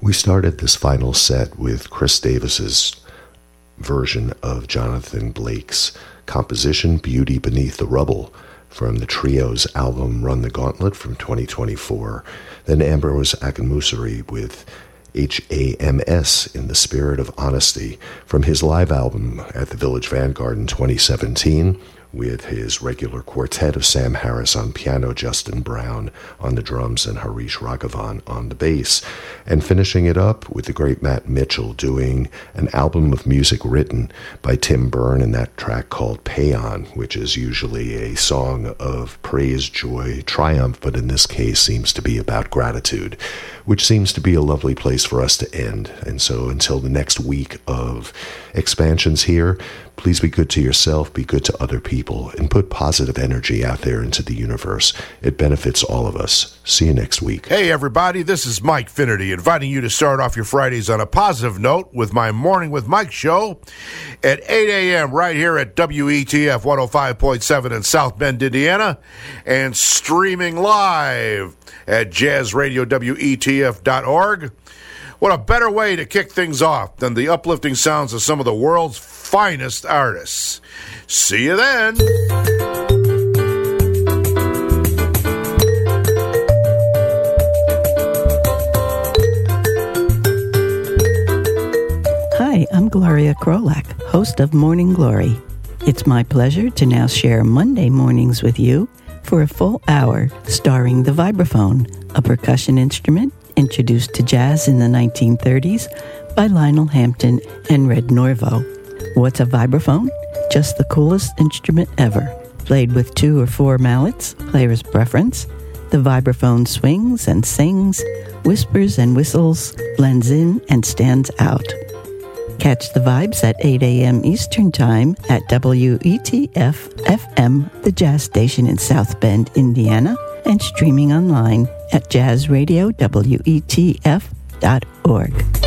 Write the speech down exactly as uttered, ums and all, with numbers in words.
We started this final set with Chris Davis's version of Jonathan Blake's composition Beauty Beneath the Rubble from the trio's album Run the Gauntlet from twenty twenty-four. Then Ambrose Akinmusire with H A M S in the Spirit of Honesty from his live album at the Village Vanguard in twenty seventeen, with his regular quartet of Sam Harris on piano, Justin Brown on the drums, and Harish Raghavan on the bass. And finishing it up with the great Matt Mitchell doing an album of music written by Tim Byrne, and that track called Paean, which is usually a song of praise, joy, triumph, but in this case seems to be about gratitude, which seems to be a lovely place for us to end. And so until the next week of expansions here, please be good to yourself, be good to other people, and put positive energy out there into the universe. It benefits all of us. See you next week. Hey, everybody, this is Mike Finnerty, inviting you to start off your Fridays on a positive note with my Morning with Mike show at eight a.m. right here at W E T F one oh five point seven in South Bend, Indiana, and streaming live at jazz radio W E T F dot org. What a better way to kick things off than the uplifting sounds of some of the world's finest artists. See you then. Hi, I'm Gloria Krolak, host of Morning Glory. It's my pleasure to now share Monday mornings with you for a full hour starring the vibraphone, a percussion instrument introduced to jazz in the nineteen thirties by Lionel Hampton and Red Norvo. What's a vibraphone? Just the coolest instrument ever. Played with two or four mallets, player's preference. The vibraphone swings and sings, whispers and whistles, blends in and stands out. Catch the vibes at eight a.m. Eastern Time at W E T F F M, the jazz station in South Bend, Indiana, and streaming online at jazz radio W E T F dot org.